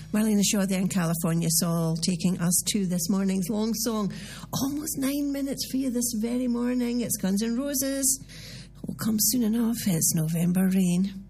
Marlena Shaw there in California Soul, taking us to this morning's long song. Almost 9 minutes for you this very morning. It's Guns N' Roses. It will come soon enough. It's November Rain.